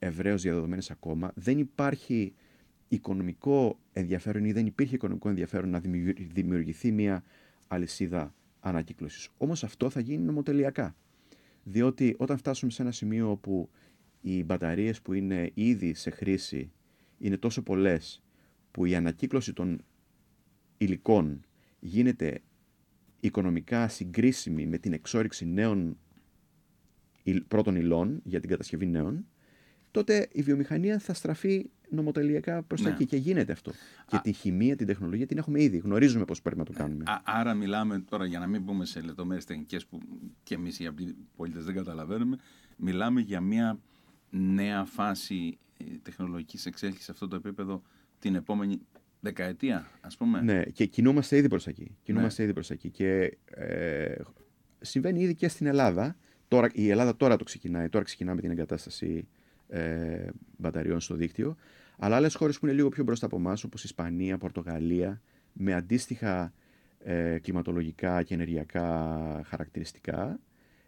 ευρέως διαδεδομένες ακόμα. Δεν υπάρχει οικονομικό ενδιαφέρον ή δεν υπήρχε οικονομικό ενδιαφέρον να δημιουργηθεί μια αλυσίδα ανακύκλωσης. Όμως αυτό θα γίνει νομοτελειακά. Διότι όταν φτάσουμε σε ένα σημείο όπου οι μπαταρίες που είναι ήδη σε χρήση είναι τόσο πολλές που η ανακύκλωση των υλικών γίνεται οικονομικά συγκρίσιμη με την εξόρυξη νέων πρώτων υλών για την κατασκευή νέων, τότε η βιομηχανία θα στραφεί νομοτελειακά προς τα εκεί. Και γίνεται αυτό. Και τη χημεία, την τεχνολογία την έχουμε ήδη. Γνωρίζουμε πώς πρέπει να το κάνουμε. Άρα μιλάμε τώρα, για να μην μπούμε σε λεπτομέρειες τεχνικές που και εμείς οι απλοί πολίτες δεν καταλαβαίνουμε, μιλάμε για μια νέα φάση τεχνολογικής εξέλιξης σε αυτό το επίπεδο την επόμενη δεκαετία, ας πούμε. Ναι, και κινούμαστε ήδη προς εκεί. Και συμβαίνει ήδη και στην Ελλάδα. Τώρα, η Ελλάδα τώρα το ξεκινάει. Τώρα ξεκινάμε την εγκατάσταση μπαταριών στο δίκτυο. Αλλά άλλες χώρες που είναι λίγο πιο μπροστά από εμάς, όπως Ισπανία, Πορτογαλία, με αντίστοιχα κλιματολογικά και ενεργειακά χαρακτηριστικά,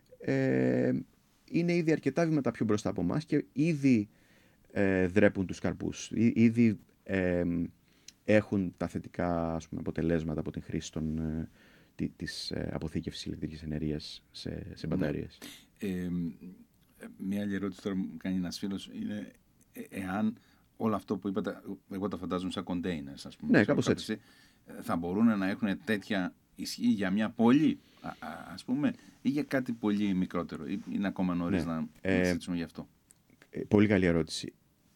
είναι ήδη αρκετά βήματα πιο μπροστά από εμάς και ήδη δρέπουν τους καρπούς. Ήδη έχουν τα θετικά, ας πούμε, αποτελέσματα από την χρήση της αποθήκευσης ηλεκτρικής ενέργειας σε μπαταρίες. Μια άλλη ερώτηση τώρα μου κάνει ένας φίλος είναι εάν όλο αυτό που είπατε, εγώ τα φαντάζομαι σαν containers, ας πούμε. Ναι, κάπως έτσι. Θα μπορούν να έχουν τέτοια ισχύ για μια πόλη, ας πούμε, ή για κάτι πολύ μικρότερο, ή είναι ακόμα νωρίς να συζητήσουμε γι' αυτό. Πολύ καλή ερώτηση.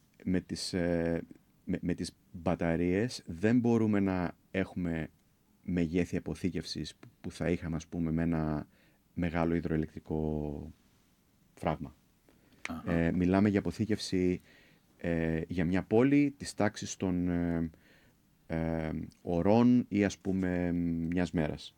Με τις μπαταρίες δεν μπορούμε να έχουμε μεγέθη αποθήκευσης που θα είχαμε, ας πούμε, με ένα μεγάλο υδροελεκτρικό φράγμα. Μιλάμε για αποθήκευση για μια πόλη της τάξης των ωρών ή, ας πούμε, μιας μέρας.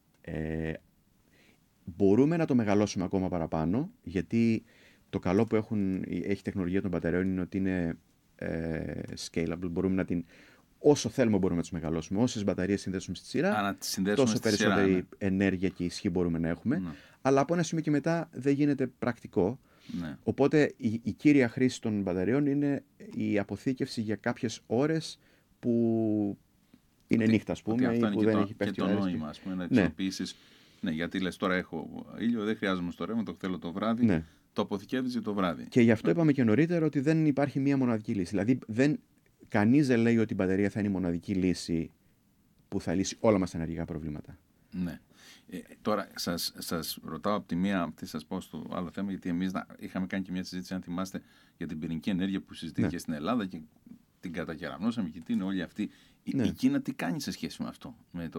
Μπορούμε να το μεγαλώσουμε ακόμα παραπάνω, γιατί το καλό που έχει η τεχνολογία των μπαταριών είναι ότι είναι scalable. Μπορούμε να όσο θέλουμε μπορούμε να τους μεγαλώσουμε. Όσες μπαταρίες συνδέσουμε στη σειρά, τόσο περισσότερη ενέργεια και ισχύ μπορούμε να έχουμε. Ναι. Αλλά από ένα σημείο και μετά δεν γίνεται πρακτικό. Ναι. Οπότε η κύρια χρήση των μπαταριών είναι η αποθήκευση για κάποιες ώρες που είναι νύχτα, ας πούμε, ή που δεν έχει πέφτει ο αέρας. Και το νόημα, ας πούμε, να εξοπλίσεις. Ναι, γιατί λες τώρα έχω ήλιο, δεν χρειάζομαι στο ρεύμα, το θέλω το βράδυ. Ναι. Το αποθηκεύεις το βράδυ. Και γι' αυτό είπαμε και νωρίτερα ότι δεν υπάρχει μία μοναδική λύση. Δηλαδή, κανείς δεν λέει ότι η μπαταρία θα είναι η μοναδική λύση που θα λύσει όλα μας τα ενεργειακά προβλήματα. Ναι. Τώρα σας ρωτάω από τη μία, τι σας πω στο άλλο θέμα, γιατί εμείς είχαμε κάνει και μια συζήτηση, αν θυμάστε, για την πυρηνική ενέργεια που συζητήθηκε στην Ελλάδα και την κατακεραμνώσαμε και τι είναι όλη αυτή. Η Κίνα τι κάνει σε σχέση με αυτό,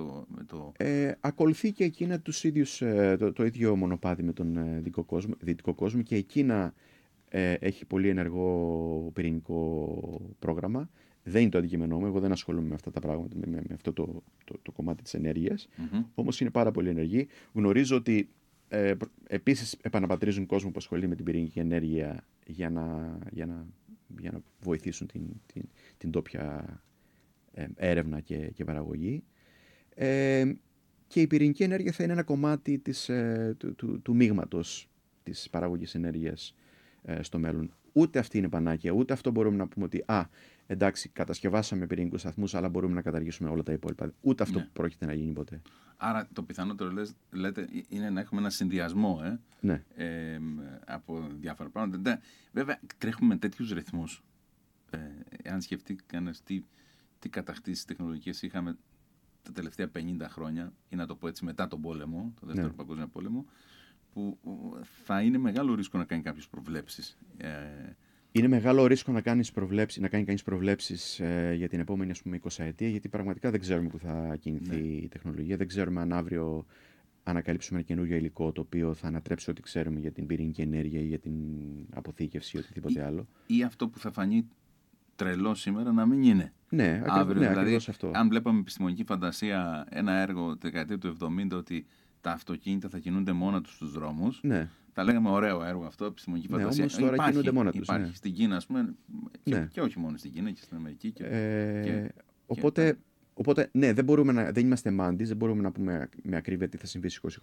ακολουθεί και η Κίνα το ίδιο μονοπάτι με τον δυτικό κόσμο, και η Κίνα έχει πολύ ενεργό πυρηνικό πρόγραμμα. Δεν είναι το αντικείμενό μου, εγώ δεν ασχολούμαι με αυτά τα πράγματα, με αυτό το κομμάτι της ενέργειας. Όμως είναι πάρα πολύ ενεργή. Γνωρίζω ότι επίσης επαναπατρίζουν κόσμο που ασχολείται με την πυρηνική ενέργεια για να βοηθήσουν την τόπια έρευνα και παραγωγή. Και η πυρηνική ενέργεια θα είναι ένα κομμάτι του μείγματος της παραγωγής ενέργειας στο μέλλον. Ούτε αυτή είναι πανάκια, ούτε αυτό μπορούμε να πούμε ότι εντάξει, κατασκευάσαμε πυρηνικούς σταθμούς, αλλά μπορούμε να καταργήσουμε όλα τα υπόλοιπα. Ούτε αυτό πρόκειται να γίνει ποτέ. Άρα το πιθανότερο λέτε είναι να έχουμε ένα συνδυασμό από διάφορα πράγματα. Βέβαια, τρέχουμε με τέτοιους ρυθμούς. Αν σκεφτεί κανένας τι κατακτήσεις τεχνολογικές είχαμε τα τελευταία 50 χρόνια, ή να το πω έτσι, μετά τον πόλεμο, το δεύτερο παγκόσμιο πόλεμο, που θα είναι μεγάλο ρίσκο να κάνει κάποιες προβλέψεις. Είναι μεγάλο ρίσκο να κάνει κανείς προβλέψεις για την επόμενη, ας πούμε, 20 ετία, γιατί πραγματικά δεν ξέρουμε πού θα κινηθεί η τεχνολογία. Δεν ξέρουμε αν αύριο ανακαλύψουμε ένα καινούργιο υλικό το οποίο θα ανατρέψει ό,τι ξέρουμε για την πυρηνική ενέργεια ή για την αποθήκευση ή οτιδήποτε άλλο. Ή αυτό που θα φανεί τρελό σήμερα να μην είναι. Ναι, ακριβώς αυτό. Αν βλέπαμε επιστημονική φαντασία ένα έργο τη δεκαετία του 70 ότι τα αυτοκίνητα θα κινούνται μόνα τους στους δρόμους. Ναι. Τα λέγαμε ωραίο έργο αυτό, επιστημονική φαντασία. Όμως τώρα κινούνται μόνα τους. Υπάρχει στην Κίνα, ας πούμε, και όχι μόνο στην Κίνα, και στην Αμερική. Οπότε, ναι, δεν είμαστε μάντις, δεν μπορούμε να πούμε με ακρίβεια τι θα συμβεί στις